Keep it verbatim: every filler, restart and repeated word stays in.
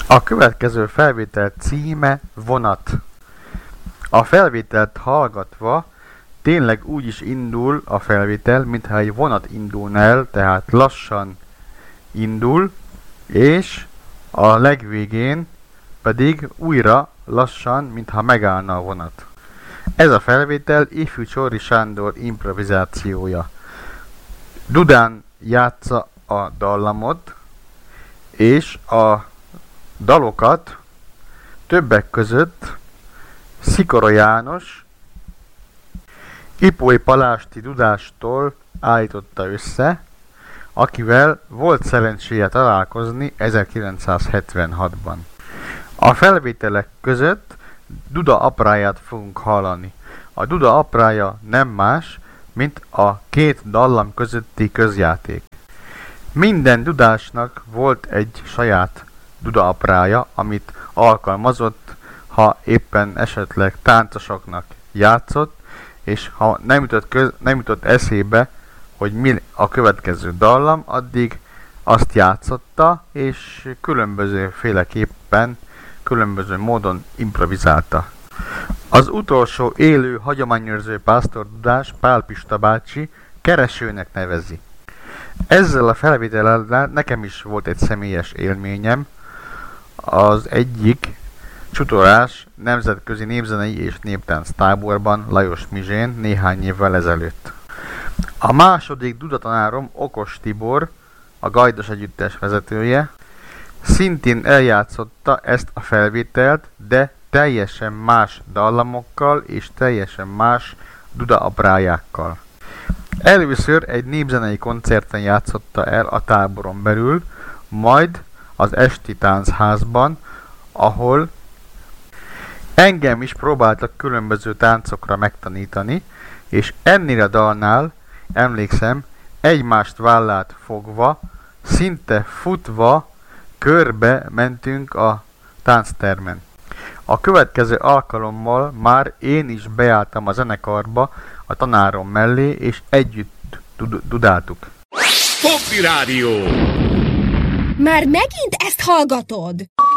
A következő felvétel címe Vonat. A felvételt hallgatva tényleg úgy is indul a felvétel, mintha egy vonat indulna el, tehát lassan indul, és a legvégén pedig újra lassan, mintha megállna a vonat. Ez a felvétel Ifjú Csorri Sándor improvizációja. Dudán játsza a dallamot, és a dalokat többek között Szikora János Ipói Palásti Dudástól állította össze, akivel volt szerencséje találkozni ezerkilencszázhetvenhatban. A felvételek között Duda apráját fogunk hallani. A Duda aprája nem más, mint a két dallam közötti közjáték. Minden dudásnak volt egy saját Duda aprája, amit alkalmazott, ha éppen esetleg táncosoknak játszott, és ha nem jutott, köz, nem jutott eszébe, hogy mi a következő dallam, addig azt játszotta, és különböző féleképpen, különböző módon improvizálta. Az utolsó élő hagyományőrző pásztordudás Pál Pista bácsi keresőnek nevezi. Ezzel a felvétellel nekem is volt egy személyes élményem, az egyik csutorás nemzetközi népzenei és néptánc táborban Lajos Mizsén néhány évvel ezelőtt. A második dudatanárom Okos Tibor, a Gajdos Együttes vezetője, szintén eljátszotta ezt a felvételt, de teljesen más dallamokkal és teljesen más dudaaprájákkal. Először egy népzenei koncerten játszotta el a táboron belül, majd az esti táncházban, ahol engem is próbáltak különböző táncokra megtanítani, és ennél a dalnál, emlékszem, egymást vállát fogva, szinte futva körbe mentünk a tánctermen. A következő alkalommal már én is beálltam a zenekarba a tanárom mellé, és együtt dudáltuk. Hoppi Rádió! Már megint ezt hallgatod?